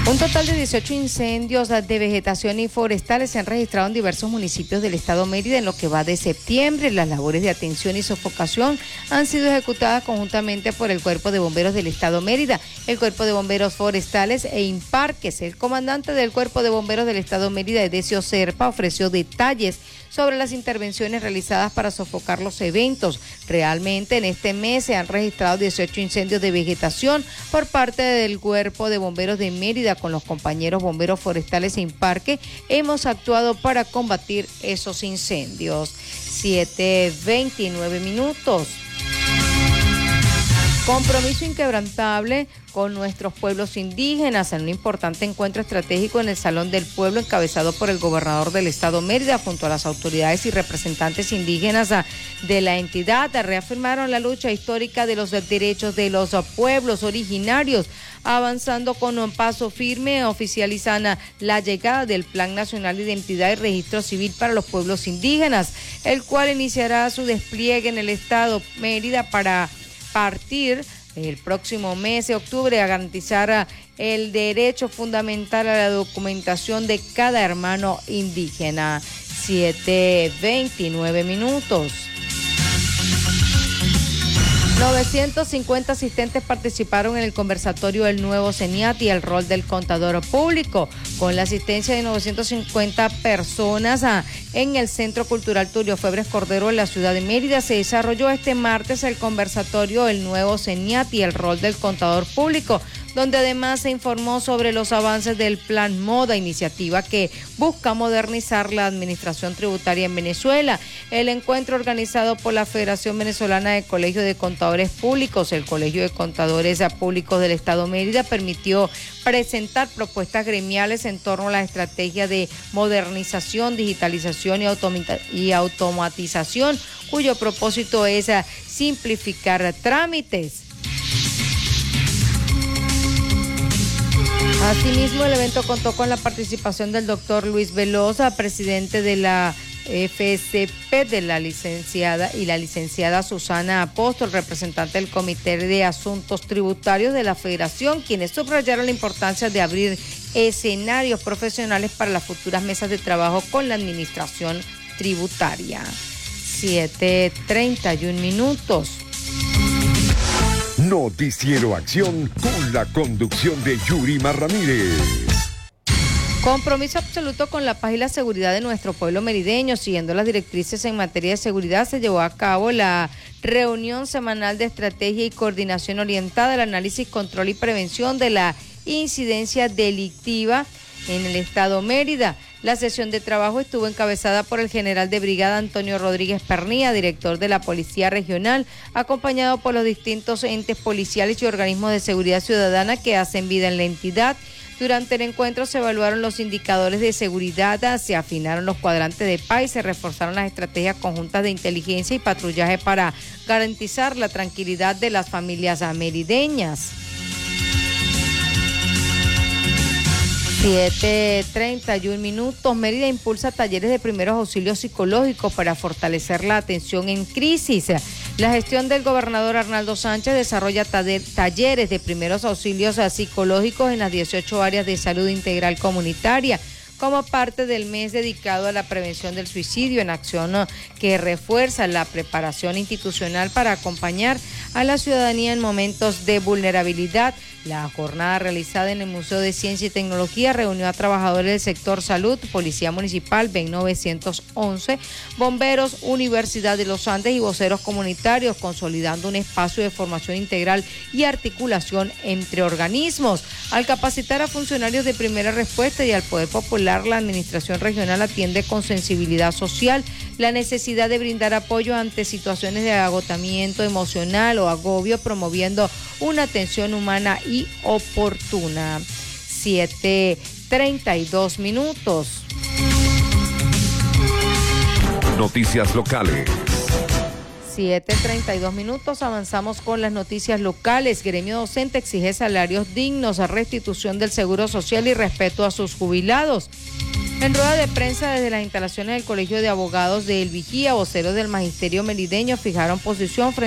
Un total de 18 incendios de vegetación y forestales se han registrado en diversos municipios del estado Mérida en lo que va de septiembre. Las labores de atención y sofocación han sido ejecutadas conjuntamente por el Cuerpo de Bomberos del estado Mérida, el Cuerpo de Bomberos Forestales e Imparques. El comandante del Cuerpo de Bomberos del estado Mérida, Edesio Serpa, ofreció detalles sobre las intervenciones realizadas para sofocar los eventos. Realmente en este mes se han registrado 18 incendios de vegetación por parte del Cuerpo de Bomberos de Mérida. Con los compañeros bomberos forestales e Imparque hemos actuado para combatir esos incendios. 7:29 minutos. Compromiso inquebrantable con nuestros pueblos indígenas en un importante encuentro estratégico en el Salón del Pueblo encabezado por el gobernador del estado Mérida junto a las autoridades y representantes indígenas de la entidad. Reafirmaron la lucha histórica de los derechos de los pueblos originarios, avanzando con un paso firme, oficializan la llegada del Plan Nacional de Identidad y Registro Civil para los pueblos indígenas, el cual iniciará su despliegue en el estado Mérida para partir el próximo mes de octubre a garantizar el derecho fundamental a la documentación de cada hermano indígena. 7:29 minutos. 950 asistentes participaron en el conversatorio El Nuevo CENIAT y el rol del contador público, con la asistencia de 950 personas en el Centro Cultural Tulio Febres Cordero en la ciudad de Mérida. Se desarrolló este martes el conversatorio El Nuevo CENIAT y el rol del contador público, donde además se informó sobre los avances del Plan Moda, iniciativa que busca modernizar la administración tributaria en Venezuela. El encuentro organizado por la Federación Venezolana de Colegios de Contadores Públicos, el Colegio de Contadores Públicos del Estado Mérida, permitió presentar propuestas gremiales en torno a la estrategia de modernización, digitalización y automatización, cuyo propósito es simplificar trámites. Asimismo, el evento contó con la participación del doctor Luis Velosa, presidente de la FSP, de la licenciada Susana Apóstol, representante del Comité de Asuntos Tributarios de la Federación, quienes subrayaron la importancia de abrir escenarios profesionales para las futuras mesas de trabajo con la administración tributaria. 7:31 minutos. Noticiero Acción con la conducción de Yurima Ramírez. Compromiso absoluto con la paz y la seguridad de nuestro pueblo merideño. Siguiendo las directrices en materia de seguridad, se llevó a cabo la reunión semanal de estrategia y coordinación orientada al análisis, control y prevención de la incidencia delictiva en el estado Mérida. La sesión de trabajo estuvo encabezada por el general de brigada Antonio Rodríguez Pernía, director de la Policía Regional, acompañado por los distintos entes policiales y organismos de seguridad ciudadana que hacen vida en la entidad. Durante el encuentro se evaluaron los indicadores de seguridad, se afinaron los cuadrantes de paz y se reforzaron las estrategias conjuntas de inteligencia y patrullaje para garantizar la tranquilidad de las familias merideñas. 7:31 minutos. Mérida impulsa talleres de primeros auxilios psicológicos para fortalecer la atención en crisis. La gestión del gobernador Arnaldo Sánchez desarrolla talleres de primeros auxilios psicológicos en las 18 áreas de salud integral comunitaria, como parte del mes dedicado a la prevención del suicidio, en acción que refuerza la preparación institucional para acompañar a la ciudadanía en momentos de vulnerabilidad. La jornada realizada en el Museo de Ciencia y Tecnología reunió a trabajadores del sector salud, Policía Municipal, BEN 911, bomberos, Universidad de los Andes y voceros comunitarios, consolidando un espacio de formación integral y articulación entre organismos. Al capacitar a funcionarios de primera respuesta y al Poder Popular, la Administración Regional atiende con sensibilidad social la necesidad de brindar apoyo ante situaciones de agotamiento emocional o agobio, promoviendo una atención humana y oportuna. 7:32 minutos. Noticias locales. 7:32 minutos, avanzamos con las noticias locales. Gremio docente exige salarios dignos, restitución del seguro social y respeto a sus jubilados. En rueda de prensa desde las instalaciones del Colegio de Abogados de El Vigía, voceros del Magisterio Merideño fijaron posición frente